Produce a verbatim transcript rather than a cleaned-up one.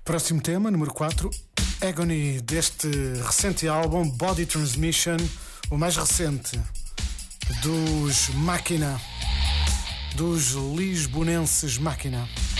Próximo tema, número quatro, Agony, deste recente álbum Body Transmission, o mais recente dos Máquina, dos lisbonenses Máquina.